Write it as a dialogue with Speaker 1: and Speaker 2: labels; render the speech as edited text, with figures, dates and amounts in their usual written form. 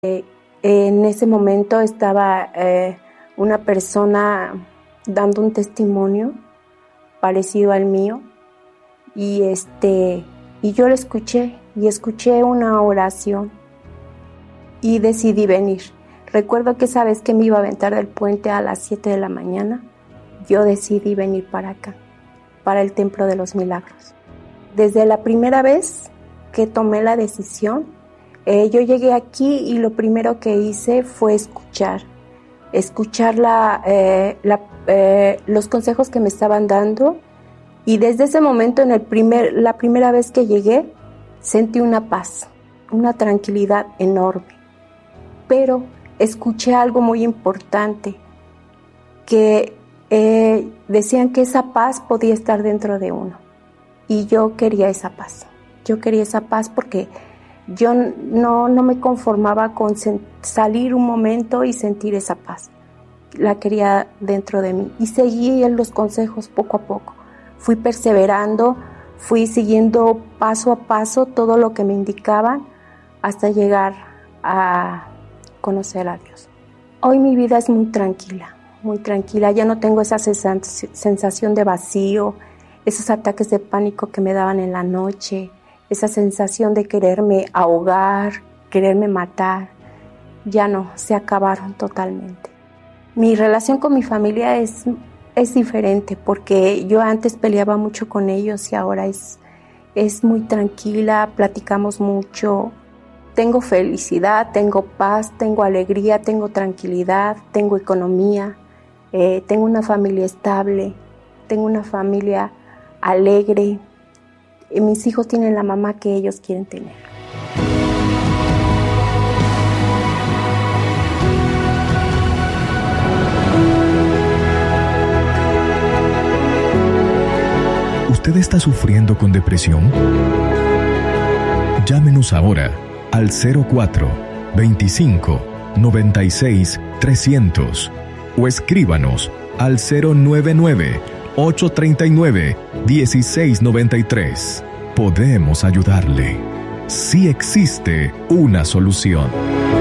Speaker 1: En ese momento estaba una persona dando un testimonio parecido al mío y yo lo escuché y escuché una oración y decidí venir. Recuerdo que esa vez que me iba a aventar del puente a las 7 de la mañana, yo decidí venir para acá, para el Templo de los Milagros. Desde la primera vez que tomé la decisión, yo llegué aquí y lo primero que hice fue escuchar los consejos que me estaban dando, y desde ese momento, la primera vez que llegué, sentí una paz, una tranquilidad enorme. Pero escuché algo muy importante, que decían que esa paz podía estar dentro de uno, y yo quería esa paz. Yo quería esa paz porque yo no me conformaba con salir un momento y sentir esa paz. La quería dentro de mí y seguí los consejos poco a poco. Fui perseverando, fui siguiendo paso a paso todo lo que me indicaban hasta llegar a conocer a Dios. Hoy mi vida es muy tranquila, muy tranquila. Ya no tengo esa sensación de vacío, esos ataques de pánico que me daban en la noche, esa sensación de quererme ahogar, quererme matar. Ya no, se acabaron totalmente. Mi relación con mi familia es diferente, porque yo antes peleaba mucho con ellos y ahora es muy tranquila, platicamos mucho. Tengo felicidad, tengo paz, tengo alegría, tengo tranquilidad, tengo economía, tengo una familia estable, tengo una familia alegre. Y mis hijos tienen la mamá que ellos quieren tener.
Speaker 2: ¿Usted está sufriendo con depresión? Llámenos ahora al 04 25 96 300 o escríbanos al 099 839 1693. Podemos ayudarle. Sí existe una solución.